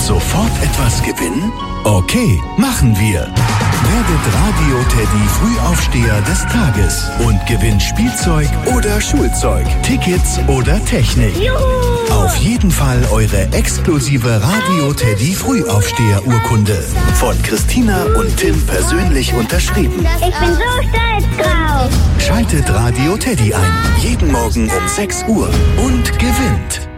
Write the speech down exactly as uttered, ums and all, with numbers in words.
Sofort etwas gewinnen? Okay, machen wir. Werdet Radio Teddy Frühaufsteher des Tages und gewinnt Spielzeug oder Schulzeug, Tickets oder Technik. Juhu! Auf jeden Fall eure exklusive Radio Teddy Frühaufsteher-Urkunde. Von Christina und Tim persönlich unterschrieben. Ich bin so stolz drauf. Schaltet Radio Teddy ein. Jeden Morgen um sechs Uhr und gewinnt.